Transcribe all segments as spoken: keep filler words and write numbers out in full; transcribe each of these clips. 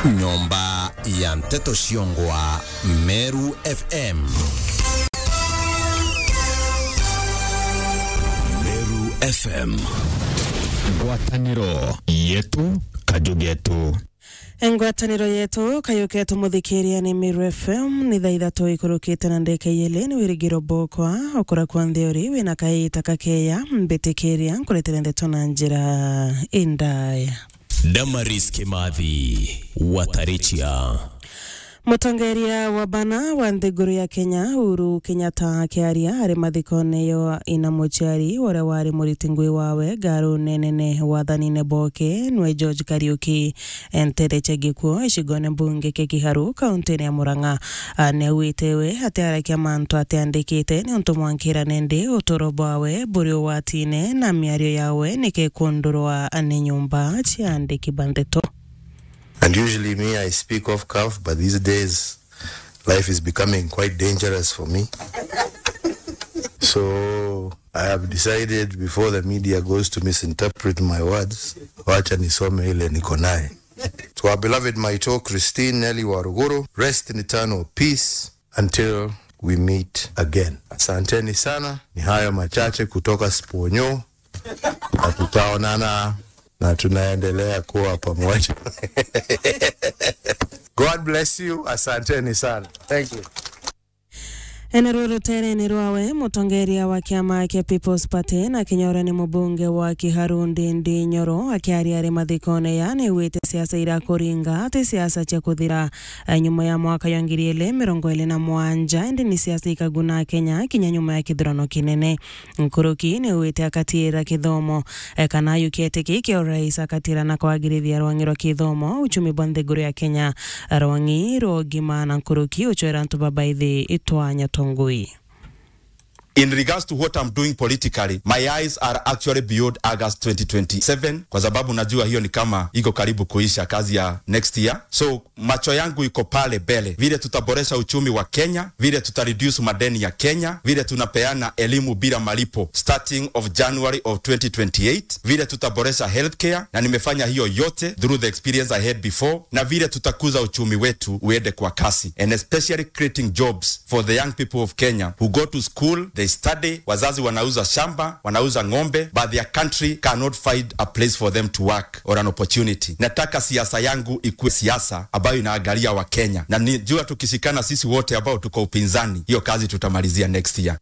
Nyomba ya Mteto Shiongwa, Meru F M. Meru F M. Ngwataniro yetu kajugetu. Ngwataniro yetu kayuketu muthikiria ni Meru F M ni thaa ithatu ikurukite na ndeka yele ni wirigiro bokwa okura kwa ntheori wina kaita kakeya mbitikiria nkuretera ndeto na njira indaya. Damaris Kimathi Watarichia. Mutongeria wa bana wa nthiguru ya Kenya Uhuru Kenyatta akiaria ari mathikone yo ina muchari ore wari muritingwi wawe garu nenene wathanine boke nwe George Kariuki entere chegikuo ishigone bunge ke Kiharu kaunti ya Murang'a ne witewe atara kya mantu atandikite ni untu mwankira nende utorobo wawe buri watine na miario yawe nike kondorwa ane nyumba chiandiki bandeto. And usually me, I speak off cuff, but these days, life is becoming quite dangerous for me. So I have decided before the media goes to misinterpret my words, wacha nisome ile niko naye. To our beloved Maito Christine Nelly Waruguru, rest in eternal peace until we meet again. Asanteni sana, ni hayo machache kutoka Sponyo, na tutaonana na tunaendelea kuwa pamoja. God bless you. Asanteni sana. Thank you. Eneruru tere ni ruawe mutongeria wa kiama kia People's Party na kinyora ni mbunge wa Kiharu Ndindi Nyoro akiari ari mathikone yani wite siasa ira kuringa ati siasa cha kuthira nyuma ya mwaka ya ngiri ile mirongo ile na mwanja ndi ni siasa ikaguna Kenya kinya nyuma ya kithurano kinene. Nkuruki ni wite akatira kithomo kana yukete kiki rais akatira na kwagirithia rwangiro kithomo uchumi bwa nthiguru ya Kenya rwangiro gimana nkuruki uchwera ntu babaithi itwanya Tongui. In regards to what I'm doing politically, my eyes are actually beyond August twenty twenty-seven kwa sababu najua hiyo ni kama iko karibu kuisha kazi ya next year. So macho yangu iko pale bele. Vile tutaboresha uchumi wa Kenya, vile tutareduce madeni ya Kenya, vile tunapeana elimu bila malipo starting of January of twenty twenty-eight, vile tutaboresha healthcare na nimefanya hiyo yote through the experience I had before, na vile tutakuza uchumi wetu uende kwa kasi, and especially creating jobs for the young people of Kenya who go to school, they study, wazazi wanauza shamba, wanauza ngombe, but their country cannot find a place for them to work or an opportunity. Nataka siasa yangu ikuwe siasa ambayo inaangalia wa Kenya, na nijua tukishikana sisi wote ambao tuko upinzani, hiyo kazi tutamalizia next year.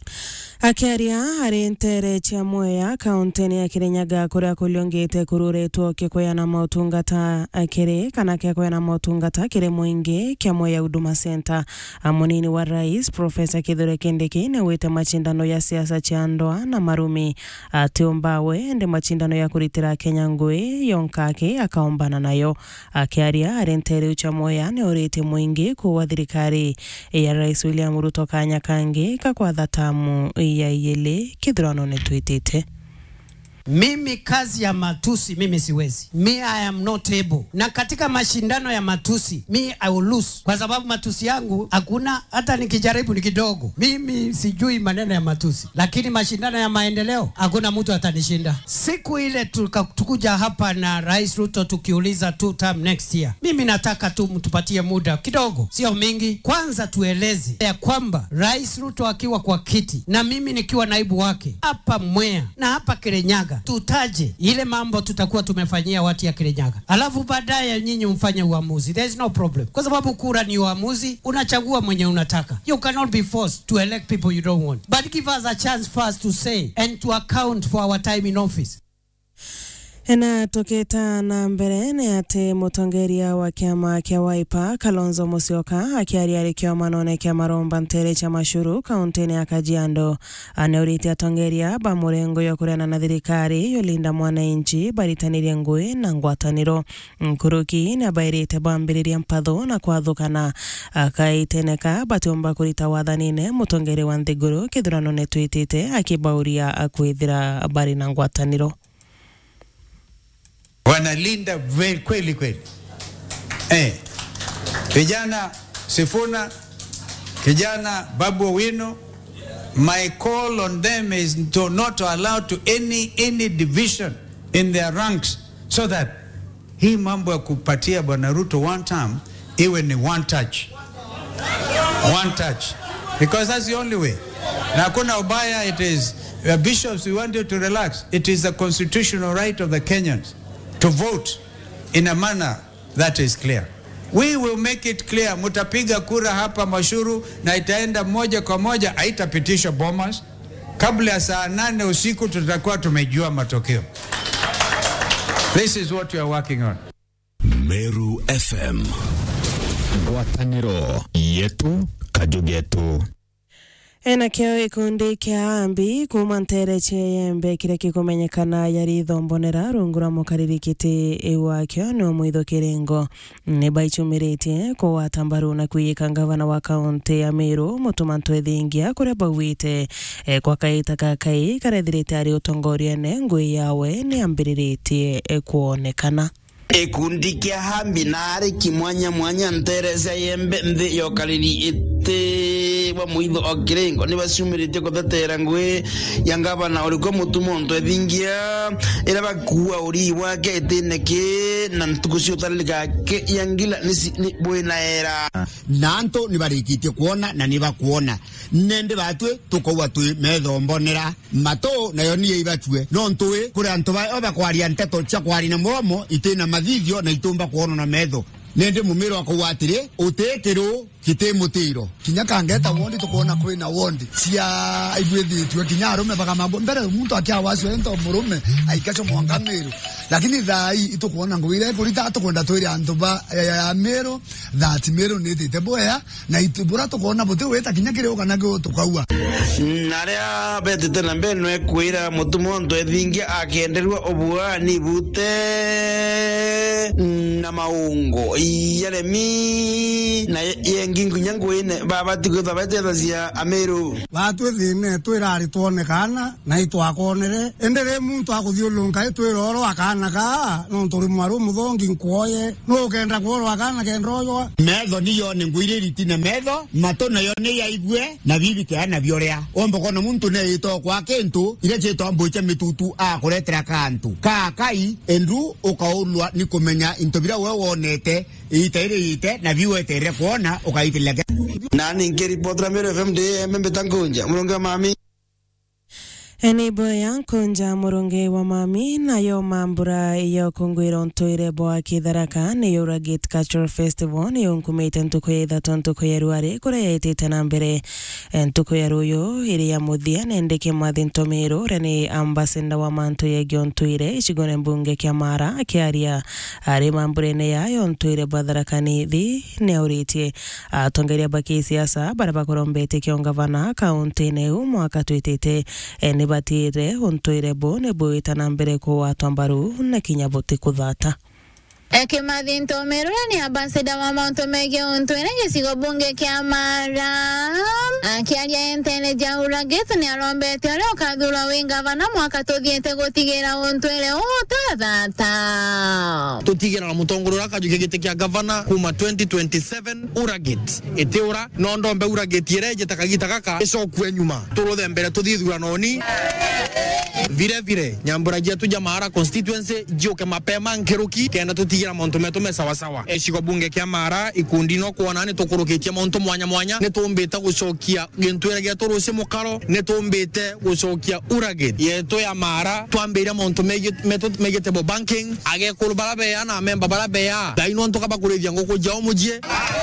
Akiaria hari ntere cha Mwea kaunti ya Kirinyaga kuria kuliongete kururetwo kikoya na motungata akire kana kikoya na motungata kire mwingi kia Mwea Huduma Center. Amunini wa rais Professor Kithure Kindiki ne wite machindano ya siasa cha ndoa na marumi atiombawe ndi machindano ya kuritira Kenya ngui yonkake akaombana nayo. Akiaria hari ntere cha Mwea ne orete mwingi kuwa thirikari ya Rais William Ruto kanya kangi kakwa thatamu ya yele kidurano netuitite. Mimi kazi ya matusi mimi siwezi. Me I am not able. Na katika mashindano ya matusi me I will lose. Kwa sababu matusi yangu hakuna hata nikijaribu ni kidogo. Mimi sijui maneno ya matusi. Lakini mashindano ya maendeleo hakuna mtu atanishinda. Siku ile tukuja hapa na Rais Ruto tukiuliza two term next year. Mimi nataka tu mtupatie muda kidogo, sio mingi. Kwanza tueleze ya kwamba Rais Ruto akiwa kwa kiti na mimi nikiwa naibu wake hapa Mwea na hapa Kirinyaga tutaje ile mambo tutakuwa tumefanyia watu ya Kirinyaga. Alafu baadaye nyinyi mfanye uamuzi. There is no problem. Kwa sababu kura ni uamuzi, unachagua mwenye unataka. You cannot be forced to elect people you don't want. But give us a chance first to say and to account for our time in office. Ena toketa na mbere ni ate mutongeria wa kiama kia Wiper Kalonzo Musyoka akiaria rikio manone kia maromba ntere cha mashuru kaunti ya Kajiado aneuriti atongeria ba murengo yokurana na thirikari yolinda mwananchi baritanirie ngui na ngwataniro. Nkuruki na bairite bambiriria mpatho na kwathukana akaiteneka batomba kurita wathanine mutongeri wa nthiguru kithurano netuitite akibauria akwithira bari na ngwataniro. Wanalinda kweli kweli. Eh. Kijana Sifuna, kijana Babu Owino, my call on them is to not allow to any any division in their ranks so that hii mambo ya kupatia Bwana Ruto one term iwe ni one touch. One touch. Because that's the only way. Na hakuna ubaya. It is, uh, bishops, we want you to relax. It is the constitutional right of the Kenyans to vote in a manner that is clear. We will make it clear. Mutapiga kura hapa Mashuru na itaenda moja kwa moja, haitapitisha Bomas. Kabla ya saa nane usiku tutakuwa tumejua matokeo. This is what we are working on. Meru F M. Ngwataniro yetu kajugetu. Ena kio ikundi kia ambi kuma ntere cheyembe kire kikumenyekana yari thombonera rungura mukaririkite ewa kio no muitho kirengo ne baichumirite ko watambaru na kuyika ngavana wa kaunti ya Meru mutumantu ethingia kuria bawite e, kwa kaita kakai karethirite ari utongoria ne ngui yawe ni ambiriritie e, kuonekana. Ekundi kia hambi nare kimwanya mwanya ntereza yembe mthi yokariri ite wa muitho okirengo ni basumirite kuthetera ngwe yangaba na uriko mutumo ntwe thingia era bakuwa uri wake eteneke na ntukusio talika ke yangila ni bwena era nanto ni barikite kuona na ni bakuona nende batwe tukowa tu methombonera mato na yoni ibatwe no ntwe kuri antoba oba kwaria nteto cha kwari na momo itena madhivyo na itumba kuona na medho nende mumiro akowatire utekero kite mutiro kinyaka ngeta wondi tukuona kwina wondi cia ibwethi tu kinyaro me baka mambo mbere muntu akia wasio ento murume aikacho mwangamiro lakini thai itukuona ngwire kurita tukonda twiri antuba ya Meru that Meru ni tete boya na itubura tukuona bote weta kinyakire okana go tukaua naria betete na mbere no ekwira mutumo ndo ethingia akienderwa obuani bute na maungo yaremi na yengingu nyangu ine baba tikutha betete cia Ameru batu thine twirari tuonekana na itwakonere endere muntu akuthiulunga itwiroro akana ka no turi mwaru muthongi nkoye no kenda kworo akana kendroyo medho niyo ni ngwire ritine medho mato nayo ni yaigwe na bibi kana biorea ombo kono muntu ne ito kwa kentu ile cheto ambocha mitutu a kuretera kantu ka kai endu ukaulwa ni kumenya intobira we wonete iteire ite na biwe tere kuona ukaitileka nani ngeri potra Meru F M de membe tangunja mulonga mami Eni boya kunja murunge wa mami na yo mambura yo kungwira ntoire boa kitharaka ni yo Ragit Cultural Festival ni yo nkumite ntuko ya ithato ntuko ya ruare kura ya itite na mbere ntuko ya ruyo iri ya muthia nendeke mwathi ntomero reni ambassador wa mantu ya giontoire ishigone mbunge kia Mara akiaria ari mamburene ya yo ntoire batharakani thi ne auritie atongeria baki siasa baraba korombete kiongavana kaunti ne umwaka twitite eni batire ontoire bone boita na mbere ko watambaru na kinyabote kuthata Eke Mathi Ntomero ni ambassador wa Mount Omega ontwene gicigo bunge kia Mara akiaria entene ja Ragit ni arombete ore ukathura wi gavana mwaka tuthiete gutigira ontwere utathata tutigira na mutongorora kajuke gite kia gavana kuma twenty twenty-seven Ragit itiura no ndombe Ragit yereje takagita kaka icokwe nyuma turuthe mbere tuthithura noni vile vile nyambura jetu ja Mara constituency joke mapema nkiruki kenda tutigira monto metume sawa sawa ecigo bunge kia Mara ikundi no kuona ni tukurukitie monto mwanya mwanya ni tumbite gucokia gintwere getu ruci mukaro ni tumbite gucokia Ragit yetu ya Mara twambire monto metu megete bo banking age kurubarabe ya na member barabe ya daino ntoka bakurithia ngoko jao mujie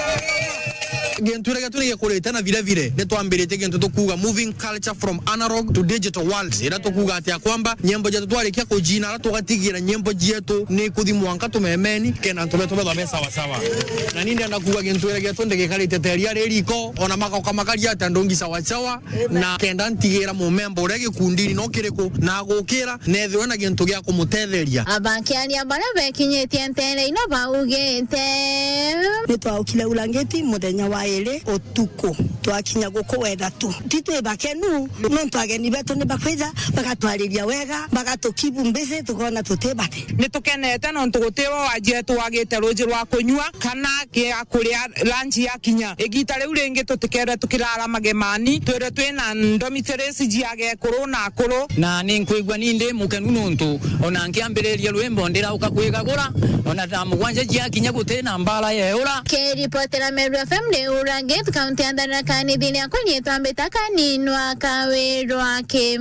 genture getu ni kurete na vile vile ne twambirite gentu tukuga moving culture from analog to digital world ira tukuga atia kwamba nyembo jetu twarikia kujina ala tugatigira nyembo jetu ni kuthimwanka tumemeni kena tume tume thabe sawa sawa na nindi anakuga genture getu ndege kalite teria reriko ona maka kamakaria tandongi sawa sawa na kenda ntigira mu member rege kundini no kiriko na gukira nethwe na gentu gya kumutetheria abakiaria barabe kinyetie ntene ino baugete nitwa ukile ulangeti muthenya wa thaire utuko twakinya guko wenda tu titwe bakenu no twageni beto ne bakweja bagatwariria wega bagatukibu mbese tukona tutebate ni tukenete no tugutewa waje twagite ruji rwa kunywa kana kia kuria lunch ya kinya igita riu ringi tutikere tukirara magemani twere twina ndomiteres jiage corona koro na ninkwigwa ninde mukenu nuntu ona nkiambiriria rwembo ndira ukakwigagura ona tamu kwanje jia kinya gutena mbala yeura Keri potera Meru F M de Uragate County andana kani dini akoni twambeta kaninwa kawerwa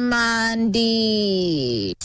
Kimandi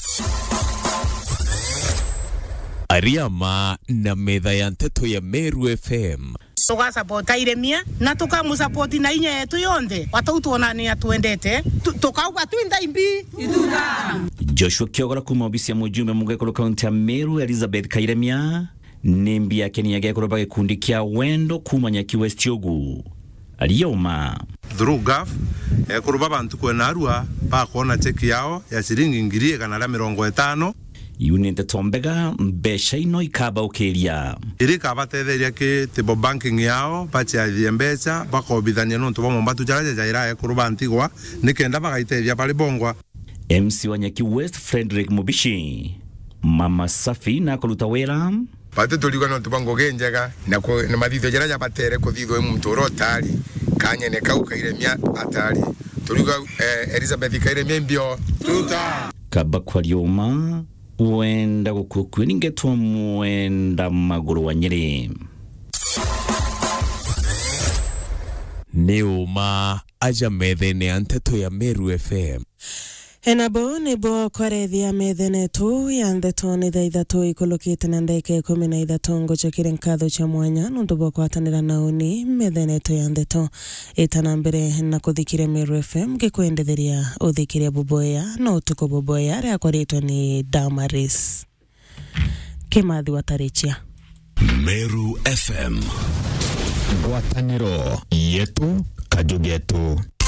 Ariama na metha ya nteto ya Meru F M tuka support Iremia na tuka mu support na inya yetu yonde watu tuonani atuendete tukauka twinda imbi ituda Joshua Kiogora kuma obisi ya mujumbe mugekolo kaunti ya Meru Elizabeth Kairemia nimbi ya Kenya gekolo bage kundi kia wendo kumanya ki West Yogu aliyoma through gaf e kuruba bantu kwena arua ba kona cheki yao ya shilingi ngiri kana mirongo itano Unite tombega mbesha ino ikaba ukeria iri kaba tetheria ki tibo banking yao bachi ya mbecha bako bidhania nontu bomo mbatu jaraja jaira e kuruba antigwa nikenda bagaiteria bali bongwa M C Wanyaki West Frederick Mubishi Mama Safi na kolutawera Pate tuligo no tubango genjaga na ko na madito jaraja batere ko dido emu mtoro tali kanye ne kauka Iremia atali tuligo eh, Elizabeth Kairemia mbio tuta kabakwalioma wenda gukukwe ningetwa mwenda maguru wa Nyeri Neuma aja methene anteto ya Meru F M Enabo nibo kwarethia methene tu ya ndeto ni thaa ithatu ikulukite na ndeke ikumi na ithatu ngochekire nkatho cha mwanya nundu bwa kwatanira nauni methene tu ya ndeto itana mbere na kuthikire Meru F M gikwendetheria uthikire buboya no utuko buboya ria kwaritwo ni Damaris Kimathi Watarichia Meru F M Gwataniro yetu kajugetu